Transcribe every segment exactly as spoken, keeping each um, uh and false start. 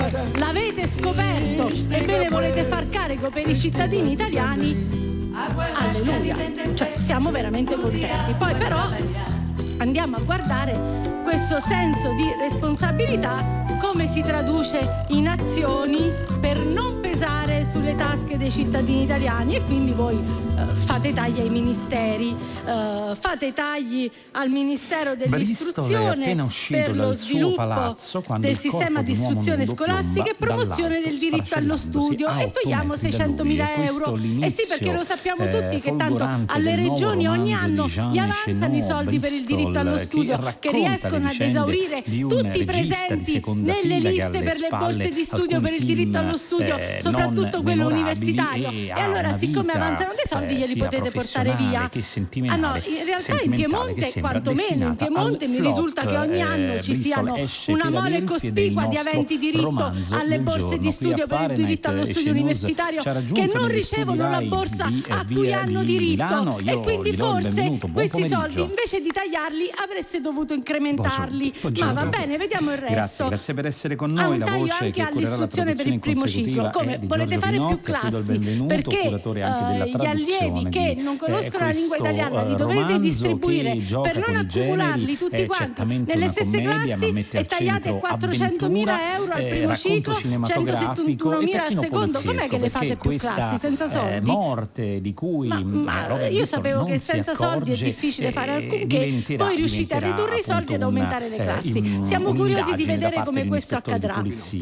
l'avete scoperto e ve ne volete far carico per i cittadini italiani, alleluia, cioè siamo veramente contenti. Poi però andiamo a guardare questo senso di responsabilità come si traduce in azioni per non pesare sulle tasche dei cittadini italiani, e quindi voi uh, fate tagli ai ministeri, uh, fate tagli al Ministero dell'Istruzione per lo sviluppo del sistema di istruzione scolastica e promozione del diritto allo studio, e togliamo seicentomila euro. Eh sì, perché lo sappiamo tutti che tanto alle regioni ogni anno gli avanzano i soldi per il diritto allo studio, che riescono ad esaurire tutti i presenti nelle liste per le borse di studio per il diritto allo studio, eh, soprattutto quello universitario, e, e allora siccome avanzano dei soldi eh, glieli potete portare via. Ah no, in realtà in Piemonte, quantomeno in Piemonte mi risulta che ogni anno eh, ci siano una mole cospicua di aventi diritto alle borse di studio per il diritto allo studio universitario che non ricevono la borsa a cui hanno diritto, e quindi forse questi soldi invece di tagliarli avreste dovuto incrementarli. Ma va bene, vediamo il resto. Grazie, grazie per essere con noi. La voce anche all'istruzione per il primo ciclo, come volete fare più classi, perché uh, gli allievi che non conoscono la lingua italiana li dovete distribuire per non accumularli tutti quanti nelle stesse classi, e tagliate quattrocentomila euro al primo ciclo, centosettantunomila al secondo. Com'è che le fate più classi senza soldi? Morte di cui ma, ma io sapevo che senza soldi è difficile fare alcunché, poi riuscite a ridurre i soldi ed aumentare le classi. Siamo curiosi di vedere come questo accadrà.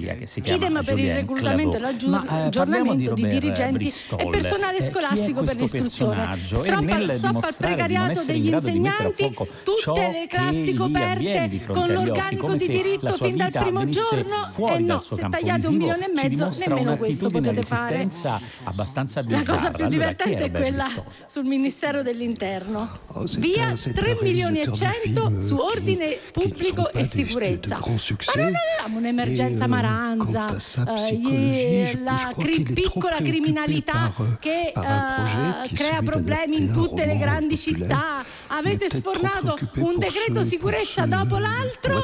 Idem per il reclutamento e l'aggiornamento di, di dirigenti Bristol, e personale scolastico per l'istruzione. Stoppa, stoppa al precariato degli insegnanti, tutte le classi coperte con l'organico di diritto fin dal primo giorno, e no, se tagliate un milione e mezzo nemmeno questo potete fare. La cosa più divertente è quella sul Ministero dell'Interno. Via tre milioni e cento su ordine pubblico e sicurezza. Ma non avevamo un'emergenza Maranza, eh, la cri- piccola criminalità che eh, crea problemi in tutte le grandi città. Avete sfornato un decreto sicurezza dopo l'altro,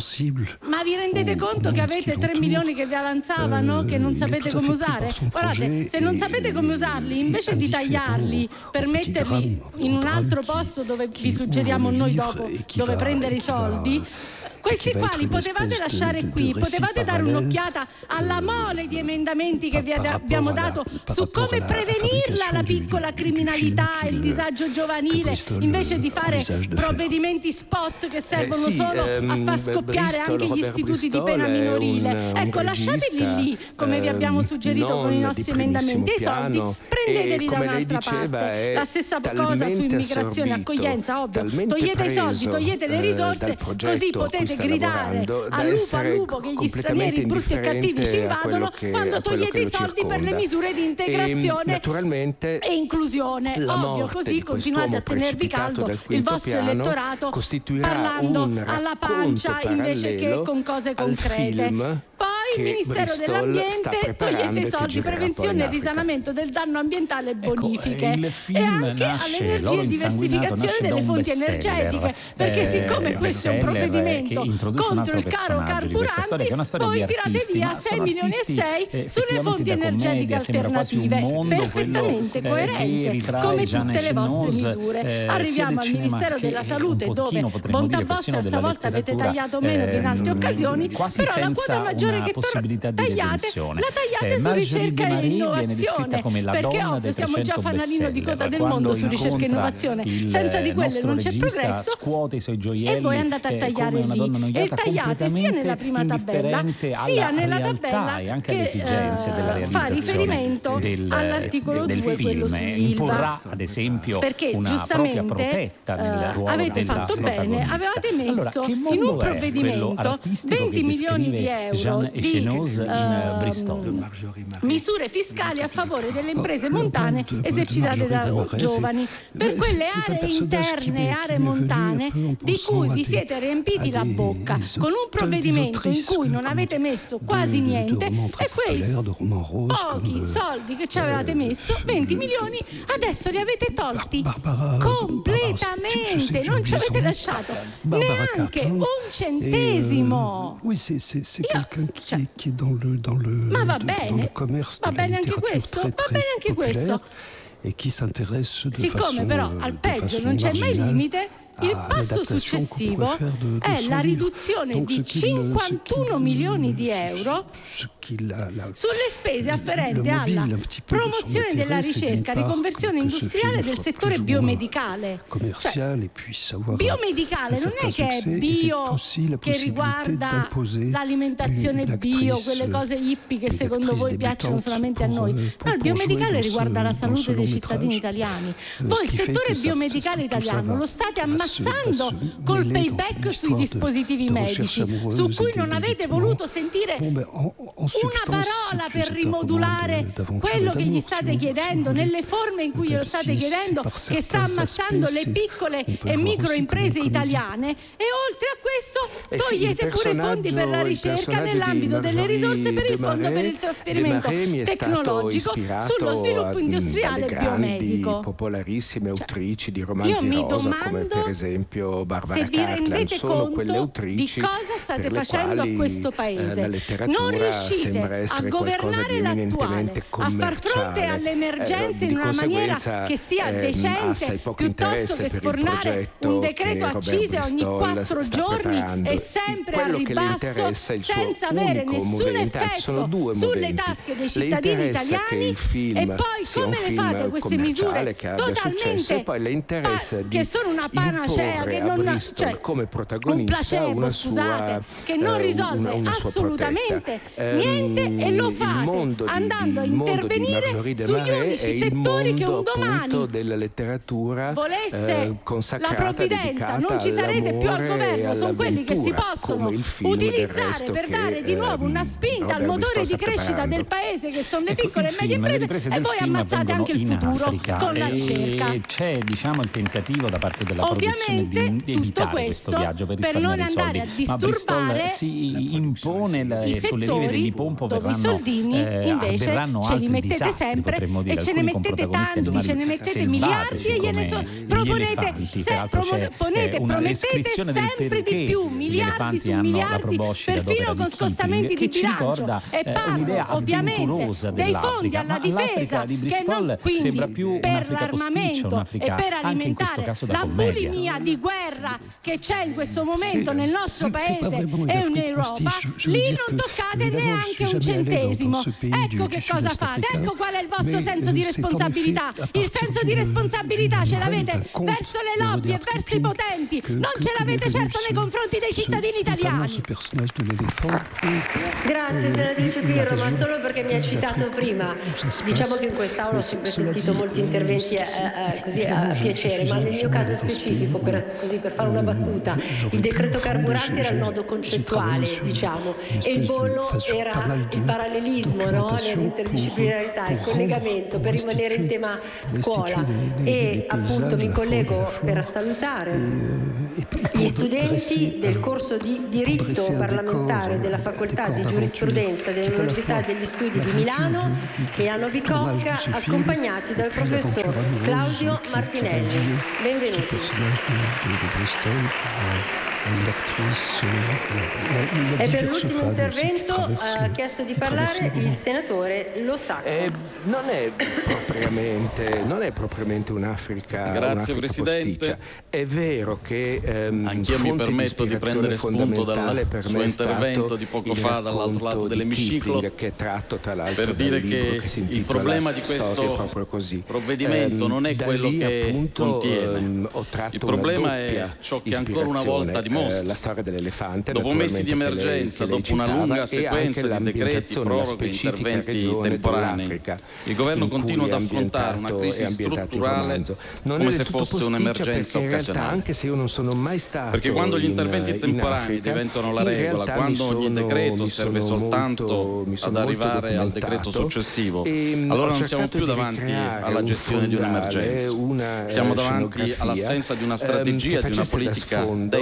ma vi rendete conto che avete tre milioni che vi avanzavano, che non sapete come usare? Guardate, se non sapete come usarli, invece di tagliarli per metterli in un altro posto dove vi suggeriamo noi dopo dove prendere i soldi, questi qua li potevate lasciare qui, potevate dare un'occhiata alla mole di emendamenti che vi abbiamo dato su come prevenirla la piccola criminalità e il disagio giovanile, invece di fare provvedimenti spot che servono solo a far scoppiare anche gli istituti di pena minorile. Ecco, lasciateli lì, come vi abbiamo suggerito con i nostri emendamenti, e i soldi prendeteli da un'altra parte. La stessa cosa su immigrazione e accoglienza, ovvio, togliete i soldi, togliete le risorse, così potete gridare al lupo al lupo che gli stranieri brutti e cattivi ci invadono, quando togliete i soldi per le misure di integrazione e inclusione. Ovvio, così continuate a tenervi caldo il vostro elettorato parlando alla pancia invece che con cose concrete. Poi il Ministero dell'Ambiente, togliete i soldi, prevenzione e risanamento del danno ambientale e bonifiche, ecco, e anche all'energia e diversificazione delle fonti energetiche, perché eh, siccome questo è un provvedimento contro il caro carburanti, voi tirate via sei milioni e sei eh, sulle fonti energetiche alternative, perfettamente quello, coerente eh, come tutte le vostre misure. Eh, Arriviamo al Ministero della Salute, dove bontà vostra stavolta avete tagliato meno che in altre occasioni, però la quota maggiore che possibilità di tagliate, la tagliate eh, su ricerca e innovazione, come la perché ovvio siamo già fanalino di coda del mondo su ricerca e innovazione, senza di quelle non c'è progresso, scuote i suoi gioielli, e voi andate a tagliare lì, e tagliate sia nella prima tabella sia nella tabella che eh, fa riferimento del, all'articolo del due, film, quello su imporrà ad esempio perché una giustamente protetta nel ruolo avete fatto bene, avevate messo allora, in un provvedimento venti milioni di euro di uh, misure fiscali a favore delle imprese montane esercitate da giovani per quelle aree interne, aree montane di cui vi siete riempiti la bocca con un provvedimento in cui non avete messo quasi niente, e quei pochi soldi che ci avevate messo, venti milioni, adesso li avete tolti completamente, non ci avete lasciato neanche un centesimo. Oui, c'est, c'est, c'est quelqu'un qui, cioè, qui, qui est dans le, dans le, Ma va de, bene, dans le commerce va de la bene anche littérature questo, très, va très bene anche populaire questo. et qui s'intéresse de Siccome façon, però euh, al de peggio façon non c'è mai marginale limite, il à passo l'adaptation qu'on successivo pourrait faire de, de è son la livre. riduzione Donc, di ce qu'il- cinquantuno ce qu'il- milioni di ce- euro ce qu'il a- la- sulle spese afferenti le mobile, alla un petit peu de son promozione intérêt, della c'est d'une ricerca, part riconversione que ce industriale film del soit settore plus ou moins biomedicale. commercial et puisse avoir Biomedicale un non è certain che è succès, et c'est bio aussi la che possibilité riguarda d'imposer l'alimentazione une bio, actrice, quelle cose hippie che une secondo actrice voi piacciono débutante solamente a pour, noi. euh, No, pour- il pour biomedicale jouer dans riguarda ce- la dans salute ce dei long cittadini métrage. italiani. Euh, Voi ce il qui fait settore que ça- biomedicale tout ça italiano va- lo state va se- va ammazzando se col mêler dans payback une sui histoire de- dispositivi de recherche medici, amoureuse su cui et non avete d'évitement. voluto sentire Bon, ben, en, en una substance, parola c'est- per c'est un rimodulare roman de- d'aventure quello et che gli d'amour, state si vous- chiedendo, si vous nelle voulez. forme in cui Eh, glielo si- state si chiedendo, par che sta certains ammazzando aspects, le c'est- piccole on peut e le voir micro aussi imprese comme une comédie. italiane, e oltre a questo Eh sì, togliete il pure i fondi per la personaggio- il ricerca personaggio nell'ambito di delle Marjorie risorse per il de fondo per Marais- il trasferimento de Marais mi è stato tecnologico ispirato sullo sviluppo a- industriale dalle grandi, biomedico. popolarissime Cioè, autrici di io romanzi mi rosa, come domando per esempio Barbara se vi Cartland. rendete Sono quelle conto di autrici cosa state per le facendo quali, a questo eh, paese. la letteratura Non riuscite sembra a essere qualcosa governare di l'attuale, eminentemente a far fronte commerciale. alle emergenze Eh, in di una maniera conseguenza, che sia ehm, decente, assai poco piuttosto interesse che per il sfornare progetto un decreto che a Robert Cise ogni Bristol quattro sta giorni preparando. e sempre a Quello che le ribasso, interessa è il suo senza avere unico nessun movente, anzi sono effetto due sulle moventi. tasche dei Le cittadini interessa che italiani. il film E poi sia come un le film fate queste commerciale misure che abbia successo, totalmente e poi le interessa pa- di che sono una panacea, imporre che a non Bristol cioè, come un protagonista placebo, una scusate, sua che non eh, risolve una, una sua assolutamente protetta. niente, Ehm, e lo il fate mondo di- andando di- a il mondo di intervenire Marjorie de sugli Marais unici è il settori che un mondo, domani appunto, della letteratura volesse eh, consacrata, la provvidenza, dedicata non ci sarete più al all'amore e governo, sono quelli che si all'avventura, possono come il film del utilizzare resto per che, dare di nuovo una ehm, spinta al Robert motore Bristol di sta crescita preparando. del paese, che sono le Ecco, piccole il e medie film, le imprese, riprese e del voi film ammazzate avvengono anche il in futuro Africa con la e ricerca. c'è, diciamo, il tentativo da parte della produzione Ovviamente di, di tutto evitare questo questo viaggio per, per non risparmiare i andare a soldi. Ma disturbare Bristol si impone la, i sulle rive settori del Pompo dove i verranno, soldini eh, invece avverranno ce li altri mettete disastri, sempre potremmo dire, e ce ne alcuni con mettete protagonisti tanti, animali ce ne mettete selvatici miliardi e gliene so, come gli proponete, elefanti. se, Peraltro promo- c'è, ponete, eh, una promettete descrizione del sempre perché di più, gli miliardi elefanti su hanno la miliardi, proboscide ad opera perfino di con Keating, scostamenti che di ci bilancio, ricorda e eh, parlano un'idea ovviamente avventurosa dei fondi dell'Africa, alla ma difesa, l'Africa di che Bristol non, quindi sembra più per un'Africa posticcia, l'armamento un'Africa e per anche in questo alimentare caso da la commedia. bulimia di guerra che c'è in questo momento C'est- nel nostro c'est- c'est pas paese vraiment une e in Afrique Europa, posticcia. Je veux lì dire non que, toccate évidemment, je neanche suis un jamais allé dans- centesimo. dans ce pays Ecco du- che du cosa sud-est fate, africain. ecco qual è il vostro Mais, senso euh, di c'est en responsabilità. effet à Il partir senso di d'une- responsabilità d'une ce nouvelle, l'avete d'un conte verso le de lobby e Rudyard verso i Kipling potenti, que- non que- ce que l'avete m'est venu certo nei ce- confronti dei ce- cittadini notamment italiani. ce personnage de l'éléphant et- Grazie eh, senatrice et la Pirro, ma région solo perché mi ha citato d'Afrique prima. où ça se Diciamo passe. che in quest'Aula ho Mais sempre cela sentito dit, molti euh, interventi c'est- eh, eh, così a évidemment, je- piacere, je ma suis nel mio jamais caso allé dans ce specifico, pays. per, così per fare una Euh, battuta, j'aurais il pu decreto fonder, carburanti era il j'ai- nodo j'ai concettuale, travaillé sur diciamo, une e il espèce de- bollo enfin, sur era pas mal de il parallelismo, no? documentation L'interdisciplinarità, pour- il pour collegamento rendre- per pour rimanere in restituer- tema restituer scuola. les- les- E les appunto paysages, mi la collego faune, la flore. per salutare Et, euh, et pour gli dresser studenti del un- corso di pour diritto dresser un parlamentare décor, della un facoltà décor di d'aventure, giurisprudenza qui est à la dell'Università fois degli Studi di l'aventure Milano du- du- e Anno du tournage Bicocca, de ce film, accompagnati dal et puis professor l'aventure amoureuse Claudio qui- qui va Martinelli. lier ce Benvenuti. personnage de, de, de Bristol à, à une actrice. euh, voilà. Il y a- il y a E per diverses l'ultimo femmes aussi qui intervento traversent- ha chiesto di qui traversent parlare le il roman. senatore Losacco. Eh, non è propriamente, non è propriamente un'Africa, Grazie, un'Africa Presidente. posticcia. È vero che ehm, Anch'io mi fonte permetto di ispirazione prendere spunto dal fondamentale per suo me è stato intervento di poco il fa dall'altro racconto lato di dell'emiciclo, Kipling, che è tratto tra l'altro per dal dire libro che che si il intitola problema di Storie questo proprio così. provvedimento non è da quello lì, che appunto, contiene. ehm, ho tratto Il problema una è doppia ciò che ancora una ispirazione, volta dimostra. eh, la storia dell'elefante, Dopo mesi di naturalmente, che lei- emergenza, che lei dopo una citava, lunga e anche sequenza di decreti, l'ambientazione, la proroghe, specifica interventi regione temporanei, dell'Africa il governo in cui continua ad è affrontare una ambientato- crisi è ambientato il strutturale romanzo. Non come è se del tutto fosse posticcia, un'emergenza perché in realtà, occasionale. anche se io non sono mai stato Perché quando gli in- interventi in temporanei Africa, diventano la in regola, realtà quando mi ogni sono- decreto mi serve sono soltanto molto- mi sono ad molto arrivare al decreto documentato, successivo, e allora ho non siamo cercato più di davanti ricreare alla un gestione di fondale, un'emergenza. una, Siamo eh, davanti scenografia, all'assenza di una ehm, strategia, che di una facesse da politica sfondo degna di a questo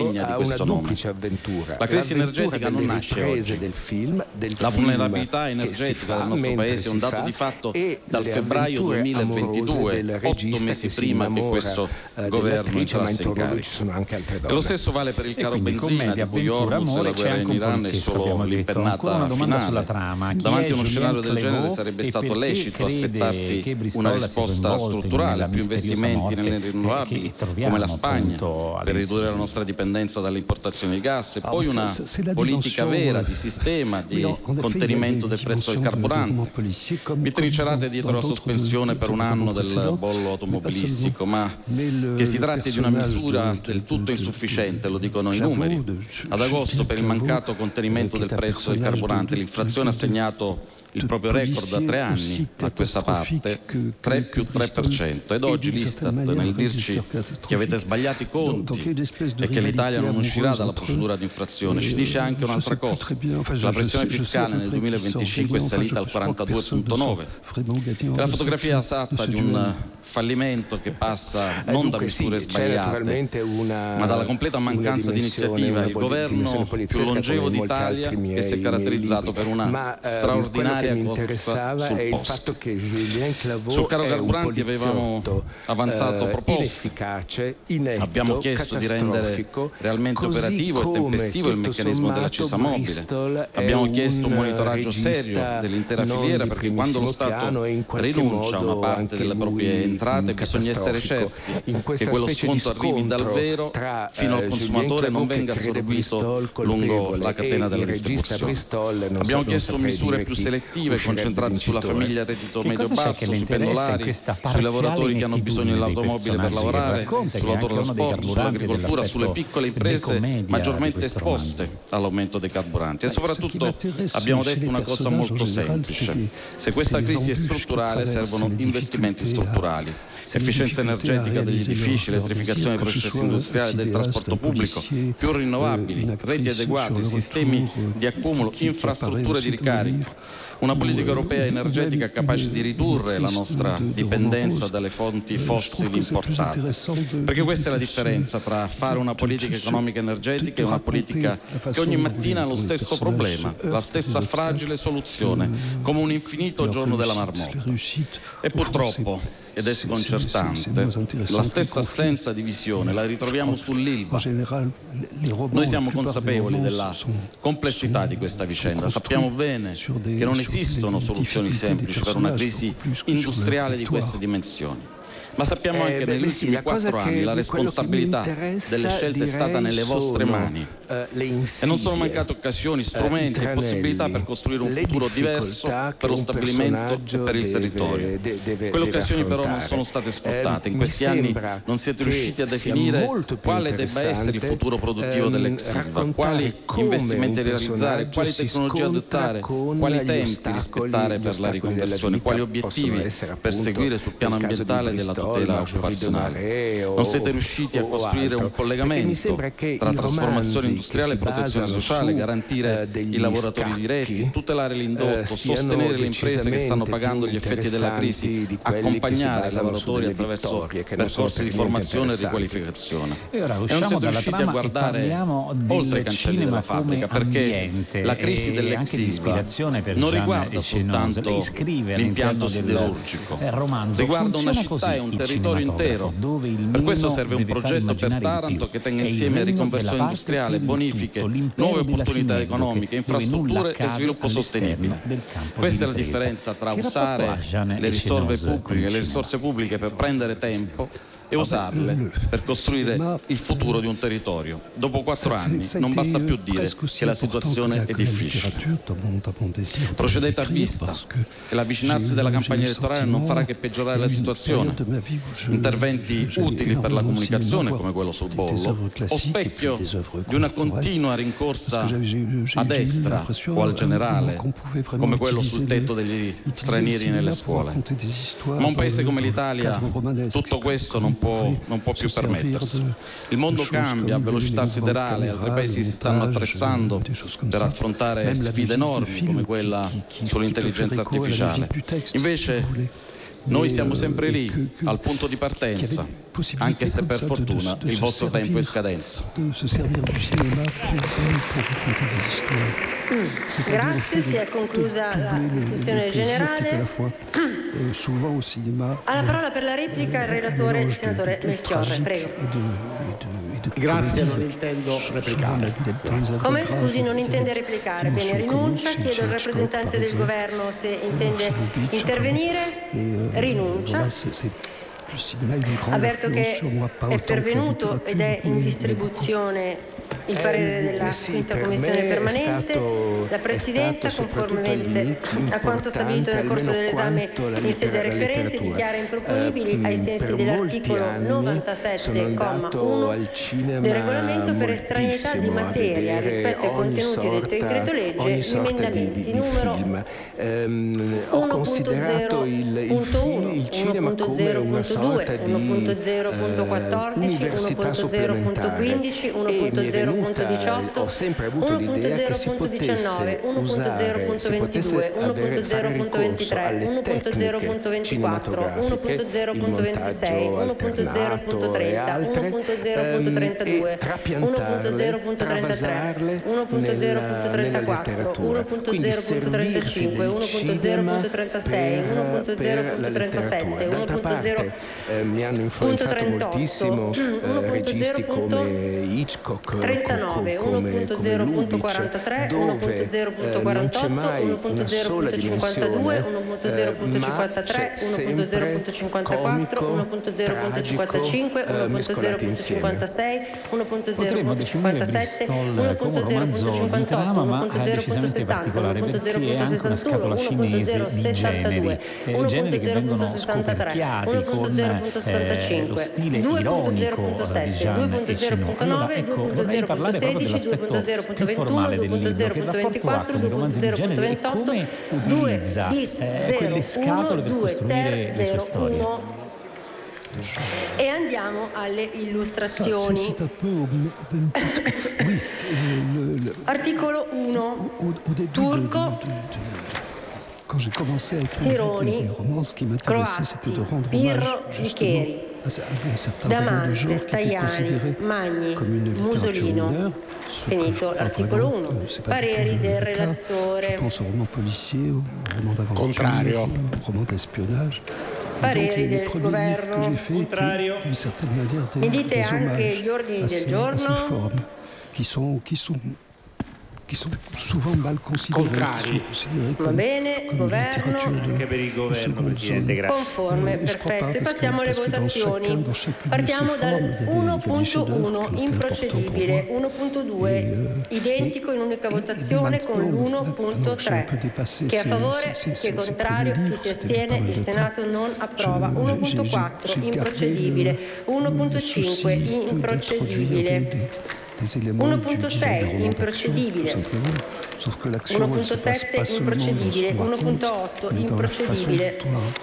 questo nome. Avventura. La crisi energetica non nasce oggi. Del film, del la film vulnerabilità energetica del nostro paese è un dato di fatto dal febbraio duemilaventidue, otto mesi prima che questo governo entrasse in carica. E lo stesso vale per il caro benzina, di cui Hormuz e la guerra in Iran è solo l'impennata finale. Davanti a uno scenario del genere sarebbe stato lecito aspettarsi una risposta strutturale, più investimenti nelle rinnovabili, come la Spagna, per ridurre la nostra dipendenza dall'importazione di gas, e poi una politica vera di sistema di contenimento del prezzo del carburante. Vi trincerate dietro la sospensione per un anno del bollo automobilistico, ma che si tratti di una misura del tutto insufficiente, lo dicono i numeri. Ad agosto, per il mancato contenimento del prezzo del carburante, l'inflazione ha segnato il proprio record da tre anni a questa parte, tre più tre per cento, ed oggi l'Istat, nel dirci che avete sbagliato i conti e che l'Italia non uscirà dalla procedura di infrazione, ci dice anche un'altra cosa: la pressione fiscale nel duemilaventicinque è salita al quarantadue virgola nove. È la fotografia esatta di un fallimento che passa non da misure sbagliate, ma dalla completa mancanza di iniziativa. Il governo più longevo d'Italia, che si è caratterizzato per una straordinaria che mi interessava è il fatto che Julien Claveau sul caro carburanti avevamo avanzato eh, proposte, inefficace, inetto, abbiamo chiesto di rendere realmente operativo e tempestivo il meccanismo dell'accisa mobile, abbiamo chiesto un monitoraggio serio dell'intera filiera, perché quando lo Stato rinuncia a una parte delle proprie entrate bisogna essere certi che quello sconto arrivi davvero fino al consumatore e non venga assorbito lungo la catena della distribuzione. Abbiamo chiesto misure più selettive, concentrati sulla famiglia a reddito medio-basso, sui pendolari, sui lavoratori che hanno bisogno dell'automobile per lavorare, sull'autotrasporto, sull'agricoltura, sulle piccole imprese maggiormente esposte all'aumento dei carburanti. E soprattutto abbiamo detto una cosa molto semplice: se questa crisi è strutturale servono investimenti strutturali, efficienza energetica degli edifici, elettrificazione dei processi industriali e del trasporto pubblico, più rinnovabili, reti adeguate, sistemi di accumulo, infrastrutture di ricarico, una politica europea energetica capace di ridurre la nostra dipendenza dalle fonti fossili importate. Perché questa è la differenza tra fare una politica economica energetica e una politica che ogni mattina ha lo stesso problema, la stessa fragile soluzione, come un infinito giorno della marmota. E purtroppo, ed è sconcertante, la stessa assenza di visione la ritroviamo sull'Ilva. Noi siamo consapevoli della complessità di questa vicenda, sappiamo bene che non esistono soluzioni semplici per una crisi industriale di queste dimensioni. Ma sappiamo anche che eh, negli ultimi quattro anni la responsabilità delle scelte è stata nelle vostre mani. E non sono mancate occasioni, strumenti e possibilità per costruire un futuro diverso per lo stabilimento e per il territorio. Quelle occasioni però non sono state sfruttate. In questi anni non siete riusciti a definire quale debba essere il futuro produttivo dell'ex Ilva, quali investimenti realizzare, quali tecnologie adottare, quali tempi rispettare per la riconversione, quali obiettivi perseguire sul piano ambientale della tutela occupazionale. Non siete riusciti a costruire un collegamento tra trasformazione industriale e protezione sociale, garantire i lavoratori diretti, tutelare l'indotto, sostenere le imprese che stanno pagando gli effetti della crisi, accompagnare i lavoratori attraverso percorsi di formazione e riqualificazione. E ora e non siete riusciti a guardare oltre i cancelli della fabbrica, perché la crisi dell'ex Ilva non riguarda soltanto l'impianto siderurgico, riguarda una città e un territorio intero. Per questo serve un progetto per Taranto che tenga insieme riconversione industriale, bonifiche, nuove opportunità economiche, infrastrutture e sviluppo sostenibile. Questa è la differenza tra usare le risorse pubbliche, le risorse pubbliche per prendere tempo e usarle per costruire il futuro di un territorio. Dopo quattro anni non basta più dire che la situazione è difficile. Procedete a vista e l'avvicinarsi della campagna elettorale non farà che peggiorare la situazione. Interventi utili per la comunicazione come quello sul bollo, o specchio di una continua rincorsa a destra o al generale come quello sul tetto degli stranieri nelle scuole. Ma un paese come l'Italia tutto questo non può, non può più permettersi. Il mondo cambia a velocità siderale, altri paesi si stanno attrezzando per affrontare sfide enormi come quella sull'intelligenza artificiale. Invece Noi siamo sempre lì, al punto di partenza, anche se per fortuna il vostro tempo è in scadenza. Mm. Grazie, si è conclusa la discussione generale. Alla parola per la replica il relatore, il senatore Melchiorre, prego. Grazie, non intendo replicare. Come? Scusi, non intende replicare. Bene, rinuncia. Chiedo al rappresentante del governo se intende intervenire. Rinuncia. Avverto che è pervenuto ed è in distribuzione il parere della quinta commissione permanente. La Presidenza, conformemente a quanto stabilito nel corso dell'esame in sede referente, dichiara improponibili ai sensi dell'articolo novantasette comma uno del regolamento per estraneità di materia rispetto ai contenuti del decreto legge gli emendamenti numero uno punto zero punto uno, uno punto zero punto due, uno punto zero punto quattordici, uno punto zero punto quindici, uno punto zero punto diciotto, uno punto zero punto diciannove, uno punto zero punto ventidue, uno punto zero punto ventitré, uno punto zero punto ventiquattro, uno punto zero punto ventisei, uno punto zero punto trenta, uno punto zero punto trentadue, uno punto zero punto trentatré, uno punto zero punto trentaquattro, uno punto zero punto trentacinque, uno punto zero punto trentasei, uno punto zero punto trentasette, uno punto zero punto trentotto, uno punto zero punto trentanove, uno punto zero punto quarantatré, uno punto zero punto quarantotto, uno punto zero punto cinquantadue, uno punto zero punto cinquantatré, uno punto zero punto cinquantaquattro, uno punto zero punto cinquantacinque, uno punto zero punto cinquantasei, uno punto zero punto cinquantasette, uno punto zero punto cinquantotto, uno punto zero punto sessanta, uno punto zero punto sessantuno, uno punto zero sessantadue, uno punto zero punto sessantatré, uno punto zero punto sessantacinque, due punto zero punto sette, due punto zero punto nove, due punto zero punto sedici, due punto zero punto ventuno, due punto zero punto ventiquattro, due punto zero punto ventotto, due bis zero uno, due ter zero uno. E andiamo alle illustrazioni. Articolo uno. Turco, Sironi, Croatti, Pirro, Licheri, Damante, Tajani, Magni, Musolino. Finito l'articolo uno. Pareri del relatore. Contrario. Pareri del governo. Contrario. Mi dite anche gli ordini del giorno? qui sont souvent mal considérés. Contrari. Va bene, governo. Anche per il governo, Presidente, grazie. Conforme, perfetto. E passiamo alle votazioni. Partiamo dal uno punto uno, improcedibile. uno punto due, identico in unica votazione con l'uno punto tre. Chi è a favore, chi è contrario, chi si astiene, il Senato non approva. uno punto quattro, improcedibile. uno punto cinque, improcedibile. uno punto sei, improcedibile. uno punto sette, improcedibile. uno punto otto, improcedibile.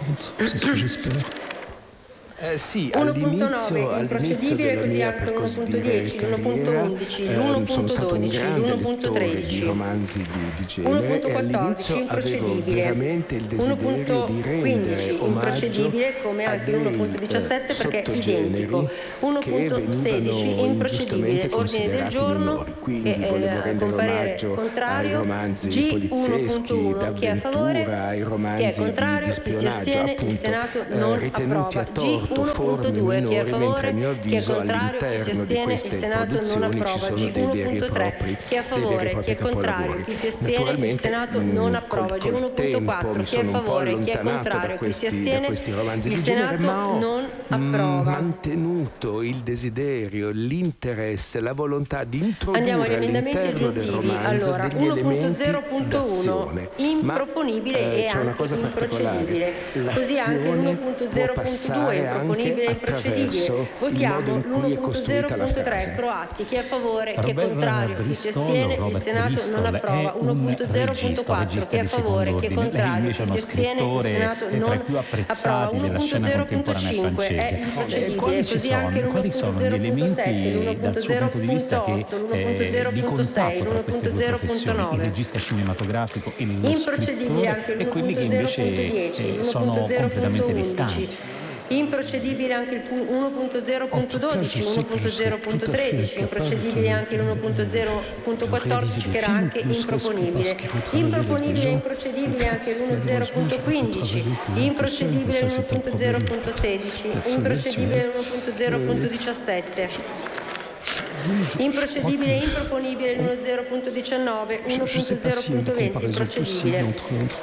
Eh, sì, uno punto nove improcedibile, così anche l'uno punto dieci, l'uno punto undici, l'uno punto dodici, l'uno punto tredici, l'uno punto quattordici improcedibile, uno punto quindici improcedibile come anche l'uno punto diciassette perché è identico, uno punto sedici improcedibile, ordine del giorno e eh, con parere contrario, G uno punto uno, chi è a favore, chi è contrario, chi si astiene, il Senato non approva. G uno punto due, chi è a favore, chi è contrario, chi si astiene, il Senato non approva. G uno punto tre, chi è a favore, chi è contrario, chi si astiene, il Senato non approva. G uno punto quattro, chi è a favore, chi è contrario, chi si astiene, il Senato non approva. Mantenuto il desiderio, l'interesse, la volontà di introdurre Andiamo agli emendamenti aggiuntivi. Allora, uno punto zero punto uno, improponibile e anche improcedibile. Così anche l'uno punto zero punto due, improponibile e improcedibile. Votiamo l'uno punto zero punto tre Croatti. Chi è a favore? Chi è contrario? Chi si astiene? Il Senato non approva. uno punto zero punto quattro Chi è a favore? Chi è contrario? Chi si astiene? Il Senato non approva. uno punto zero punto cinque è improcedibile. Così anche l'uno punto zero punto sette, l'uno punto zero punto otto, l'uno punto zero punto sei, l'uno punto zero punto nove. Il regista cinematografico e lo improcedibile anche l'uno punto zero punto dieci, l'uno punto zero punto undici. Improcedibile anche il uno punto zero punto dodici, l'uno punto zero punto tredici, improcedibile anche l'uno punto zero punto quattordici che era anche improponibile. Improponibile e improcedibile anche l'uno punto zero punto quindici, improcedibile l'uno punto zero punto sedici, improcedibile l'uno punto zero punto diciassette. Improcedibile e improponibile l'uno punto zero punto diciannove, uno punto zero punto venti, improcedibile.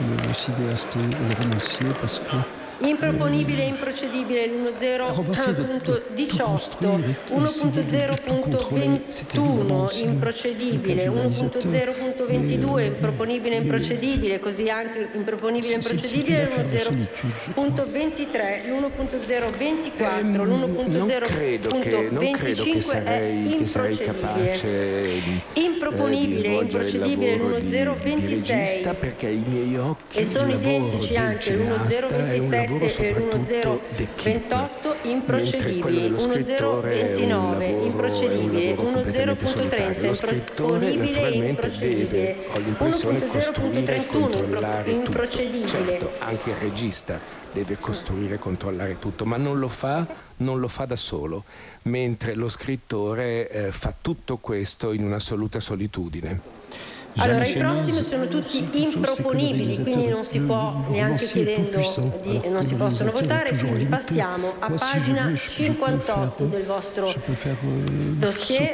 Improponibile e improcedibile l'uno punto zero punto diciotto, uno punto zero punto ventuno, improcedibile, uno punto zero punto ventidue, improponibile e improcedibile, così anche improponibile e improcedibile l'uno punto zero punto ventitré, l'uno punto zero ventiquattro, l'uno punto zero punto venticinque è improcedibile. Improponibile e improcedibile l'uno punto zero ventisei e sono identici anche l'uno punto zero ventisette e l'uno punto zero ventotto improcedibili, uno punto zero ventinove improcedibile, uno punto zero punto trenta improponibile e improcedibile, uno punto zero punto trentuno improcedibile. Certo, anche il regista deve costruire e controllare tutto, ma non lo fa, non lo fa da solo, mentre lo scrittore eh, fa tutto questo in un'assoluta solitudine. Allora, i prossimi sono tutti improponibili, quindi non si può, neanche chiedendo, di, non si possono votare, quindi passiamo a pagina cinquantotto del vostro dossier.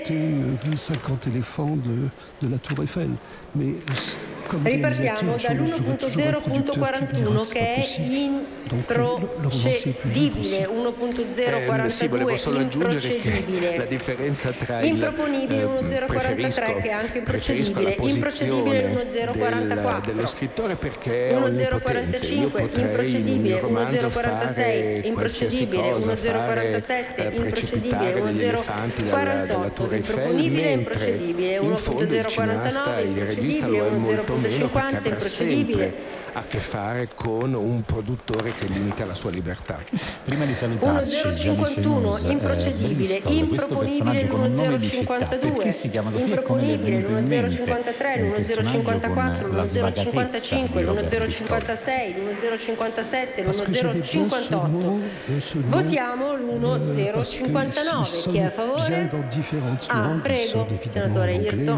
Ripartiamo dall'uno punto zero punto quarantuno che è improcedibile, uno punto zero quarantadue improcedibile, la differenza tra il, improponibile uno punto zero quarantatré che è anche improcedibile, improcedibile uno punto zero quarantaquattro, dello scrittore perché è uno punto zero quarantacinque improcedibile, uno punto zero quarantasei improcedibile, uno punto zero quarantasette improcedibile, uno punto zero quarantotto improponibile e improcedibile, uno punto zero quarantanove improcedibile, uno punto zero cinquanta improcedibile, a che fare con un produttore che limita la sua libertà. Prima di salutarci, uno zero cinquantuno improcedibile, eh, improponibile uno zero cinquantadue, improponibile uno zero cinquantatré, uno zero cinquantaquattro, uno zero cinquantacinque, uno zero cinquantasei, uno zero cinquantasette, uno zero cinquantotto. Votiamo l'uno zero cinquantanove. Chi è a favore? Ah, prego, senatore Irto.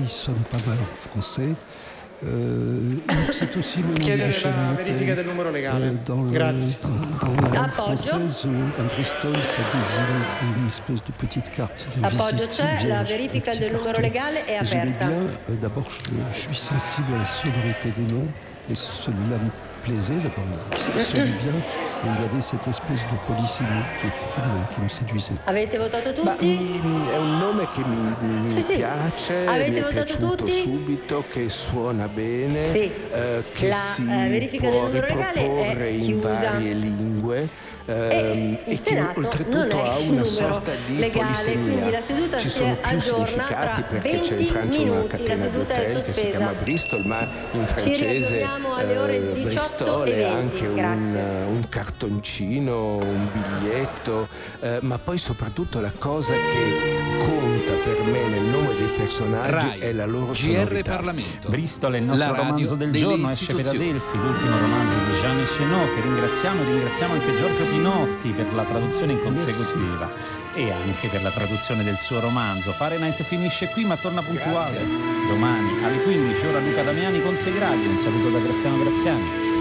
Euh, c'est aussi le nom Chiedere de la la verifica del numero legale. Euh, dans Grazie. Le, dans, dans la langue Appoggio. française, euh, un Bristol, ça désigne une espèce de petite carte de Appoggio visite c'è, la vierge, verifica un del petit numero carton. legale è Et j'aimais aperta. bien, euh, d'abord, je, je suis sensible à la sonorité des noms, et celui-là me plaisait, d'abord, il sonnait bien, et il y avait cette espèce de polysémie qui, était, qui, me, qui me séduisait. Avete votato Ma, tutti? mm, è un nome che mi, mi Sì, sì. piace, Avete mi è votato piaciuto tutti? subito, che suona bene, Sì. eh, che La, si eh, verifica può del numero legale è riproporre in chiusa. varie lingue. E il Senato non è un numero legale, quindi la seduta si aggiorna tra venti minuti, la seduta è sospesa. Bristol, ma in Ci francese riaggiorniamo alle ore eh, diciotto Bristol e è venti. anche Grazie. un, un cartoncino, un biglietto, eh, ma poi soprattutto la cosa che conta per me nel nome dei personaggi Rai, è la loro G R sonorità. Parlamento. Bristol è il nostro La romanzo radio del giorno, esce per Adelphi, l'ultimo romanzo di Jean Echenot, che ringraziamo, ringraziamo anche Giorgio Pinotti per la traduzione in consecutiva e anche per la traduzione del suo romanzo. Fahrenheit finisce qui ma torna puntuale. Grazie. Domani alle quindici, ora Luca Damiani con Segradi. Un saluto da Graziano Graziani.